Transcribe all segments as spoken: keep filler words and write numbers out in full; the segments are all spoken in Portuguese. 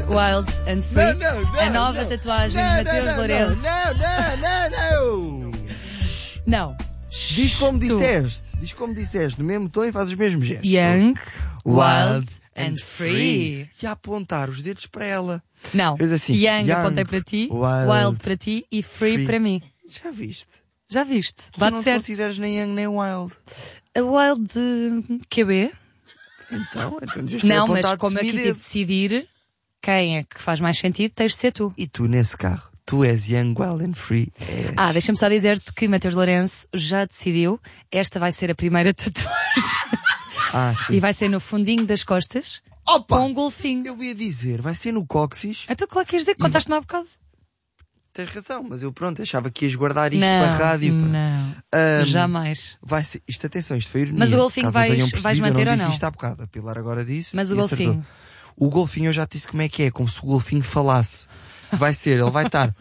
Wild and Free. Não, não, não, a nova não. tatuagem Não, de Mateus não, Lourenço. Não, não, não, não, não. Não. Diz como Tu. disseste. Diz como disseste. No mesmo tom e faz os mesmos gestos. Young, Wild and Free. E a apontar os dedos para ela. Não. Fez assim, Young, young, apontei para ti, wild, wild, para ti e free, free. para mim. Já viste? Já viste? Tu Bate não te certo. consideras nem young nem wild. A wild de Q B? Então, então devias ter Não, mas apontado como eu aqui tive de semidedo. decidir quem é que faz mais sentido, tens de ser tu. E tu nesse carro, tu és young, wild and free. É. Ah, deixa-me só dizer-te que Mateus Lourenço já decidiu. Esta vai ser a primeira tatuagem. Ah, sim. E vai ser no fundinho das costas Opa! com um golfinho. Eu ia dizer, vai ser no cóccix. Então, claro que ias dizer que contaste-me há bocado. Tens razão, mas eu pronto, achava que ias guardar isto Não, para a rádio. não. Ahm, Jamais. Vai ser, isto atenção, isto foi ironia. Mas o golfinho Caso não vais- tenham vais percebido, manter eu não ou disse não? isto há bocado. A Pilar agora disse. Mas o e acertou. golfinho? O golfinho eu já te disse como é que é, como se o golfinho falasse. Vai ser, ele vai estar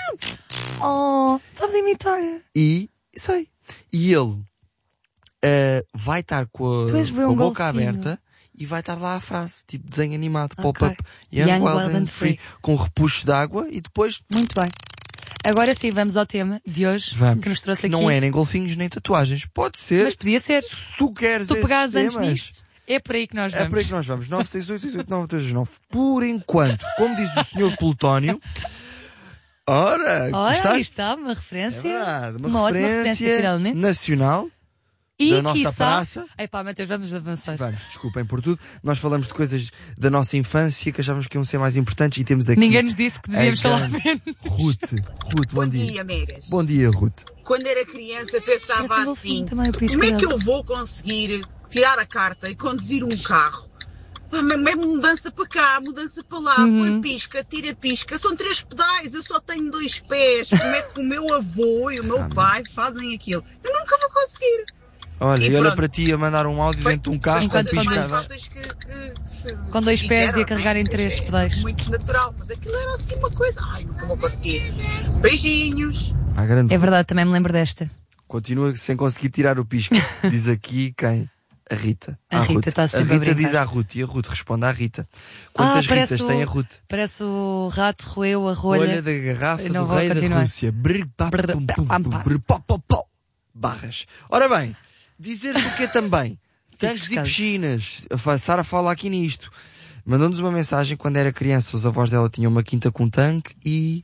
Oh, sabes imitar? e sei. E ele ah, vai estar com a, Tu és bem com a um boca golfinho. aberta e vai estar lá a frase, tipo desenho animado, Ok. pop-up, young, Young, wild and free, com repuxo de água e depois Muito bem. Agora sim, vamos ao tema de hoje vamos. que nos trouxe Que aqui. não é nem golfinhos nem tatuagens. Pode ser. Mas podia ser. Se tu queres Se tu pegares esses antes temas, nisto, é por aí que nós é vamos. por aí que nós vamos. nove seis oito, seis oito nove dois nove. Por enquanto, como diz o senhor Plutónio, ora, Ora, aí gostaste? está, uma É referência. verdade, uma, uma ótima referência, referência, finalmente. nacional. E da nossa quiçá... praça. Epá, Mateus, vamos avançar. Vamos, desculpem por tudo. Nós falamos de coisas da nossa infância que achávamos que iam ser mais importantes e temos aqui. Ninguém nos disse que devíamos a falar grande menos. Ruth. Ruth, bom, Bom dia. dia, Megas. Bom dia, Ruth. Quando era criança Parece pensava um golfinho assim, também, o pisco como é que dele. eu vou conseguir tirar a carta e conduzir um carro? Pá, mas mesmo mudança para cá, mudança para lá, Uhum. põe pisca, tira pisca, são três pedais, eu só tenho dois pés. Como é que o meu avô e o meu pai fazem aquilo? Eu nunca vou conseguir. Olha, E e olha pronto. para ti a mandar um áudio dentro de um carro com Enquanto Coisas mais piscada. fáceis que, que, que se Com dois se pés e a fizeram, carregar né? em três É pedais. Muito natural, mas aquilo era assim uma coisa. Ai, nunca vou conseguir. Beijinhos. À grande É verdade, também me lembro desta. Continua sem conseguir tirar o pisco. Diz aqui quem? A Rita. A À Rita Ruth. está A sempre a Rita brincar. diz à Ruth e a Ruth responde à Rita. Quantas ah, parece Ritas o, tem a Ruth? Parece o rato roeu a rolha. Olha da garrafa Eu não do vou rei continuar. da Rússia. Brr, pá, Brr, pum, pá, pum, pam, pum, pá. brr, pó, pó, pó. Barras. Ora bem, dizer do que também. Tanques e pescado. piscinas. A Sara fala aqui nisto. Mandou-nos uma mensagem quando era criança. Os avós dela tinham uma quinta com tanque e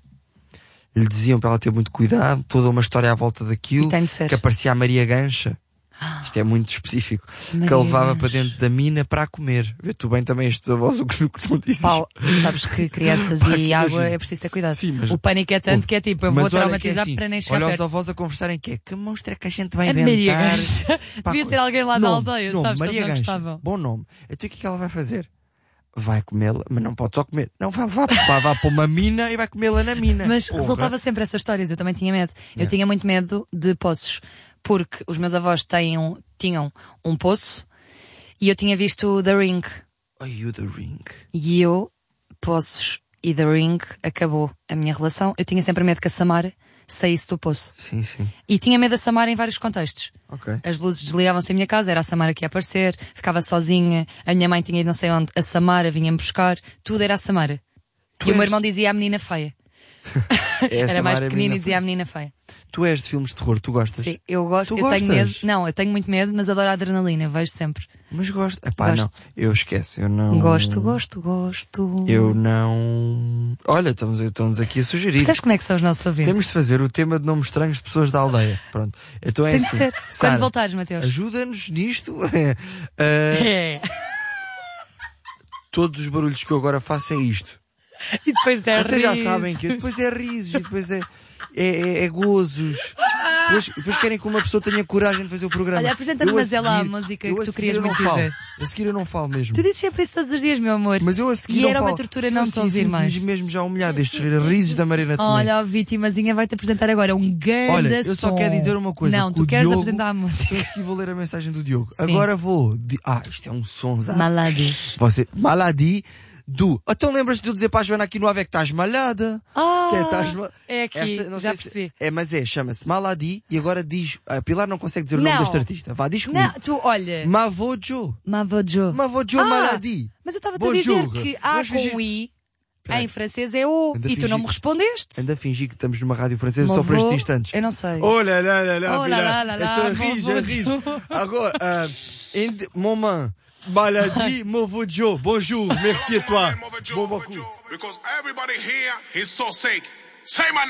lhe diziam para ela ter muito cuidado. Toda uma história à volta daquilo. E tem de ser. Que aparecia a Maria Gancha. Isto é muito específico. Maria que a levava Gancha. para dentro da mina para a comer. Vê tu bem também estes avós o que não dizes. Pau, sabes que crianças Pá, e que água imagino. é preciso ter cuidado. Sim, mas- O pânico é tanto que é tipo, eu vou Mas olha que é traumatizar assim, para nem chegar olha perto. os avós a conversarem que é que monstro é que a gente vai A inventar. Maria Gancha. Pá, Devia ser alguém lá da nome, aldeia, nome, sabes que Maria eles não Gancha. gostavam. Bom nome. Então o que é que ela vai fazer? Vai comê-la, mas não pode só comer. Não, vai levar, vai levar para uma mina e vai comê-la na mina. Mas Porra. resultava sempre essas histórias, eu também tinha medo. Eu É. tinha muito medo de poços, porque os meus avós têm um- tinham um poço e eu tinha visto The Ring. Are you the ring? E eu, poços e The Ring, acabou a minha relação. Eu tinha sempre medo que a Samara saísse do poço. Sim, sim. E tinha medo da Samara em vários contextos. Ok. As luzes desligavam-se em minha casa, era a Samara que ia aparecer, ficava sozinha, a minha mãe tinha ido não sei onde, a Samara vinha-me buscar, tudo era a Samara. Tu e o meu és- irmão dizia a menina feia. É a Era Samara, mais a pequenino menina e dizia a menina feia. Tu és de filmes de terror, tu gostas? Sim, eu gosto, Tu eu tenho medo. gostas? Não, eu tenho muito medo, mas adoro a adrenalina, eu vejo sempre. Mas gosto. Epá, não. Gosto. Eu esqueço, eu não. Gosto, gosto, gosto. Eu não. Olha, estamos, estamos aqui a sugerir. Percebes como é que são os nossos ouvintes? Temos de fazer o tema de nomes estranhos de pessoas da aldeia. Pronto. Então é Tem de assim. ser. Sara, Quando voltares, Mateus. ajuda-nos nisto. Ah, É. todos os barulhos que eu agora faço é isto. E depois é Vocês já riso. sabem que depois é risos e depois é, é, é, é gozos. Depois, depois querem que uma pessoa tenha coragem de fazer o programa. Olha, apresenta-me, Eu a mas é lá a seguir- música eu que a tu seguir querias eu não muito falo. dizer. A seguir eu não falo mesmo. Tu dizes sempre isso todos os dias, meu amor. Mas eu a seguir E não era uma falo. tortura não Eu te sinto- ouvir mais. sinto-me mesmo já humilhado. Estes risos da Mariana Tomé. Olha, a vítimazinha vai-te apresentar agora um grande Olha, eu só som. quero dizer uma coisa. Não, que tu o queres Diogo, apresentar a música. Então a seguir vou ler a mensagem do Diogo. Sim. Agora vou. di- Ah, isto é um sonsaço. Maladi. Você. Maladi do. Então lembras-te de eu dizer para a Joana aqui no A V E que estás malhada? Ah, Que estás ma- é aqui, Esta, não já sei se- percebi. É, mas é, chama-se Maladi e agora diz. A Pilar não consegue dizer o nome Não. deste artista. Vá, diz comigo. Não, tu, olha. Mavojo. Mavojo. Mavojo Ah, Maladi. Mas eu estava-te a dizer Bonjour. que A Vamos com fingir- o I, Em francês é o. Anda E tu não fingir- me respondeste. Anda a fingir que estamos numa rádio francesa Mon só por estes veau, instantes. eu não sei. Oh là là là là, Oh Vila. là là là là, Je mon ris, je veau ris. Joe. Agora, euh, in- moment, maladie, mauvais Joe. Bonjour, merci à toi. Bon beaucoup. Because everybody here is so sick. Say my name.